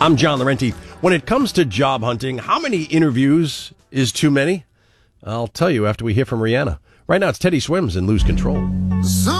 I'm John Laurenti. When it comes to job hunting, how many interviews is too many? I'll tell you after we hear from Rihanna. Right now, it's Teddy Swims and Lose Control.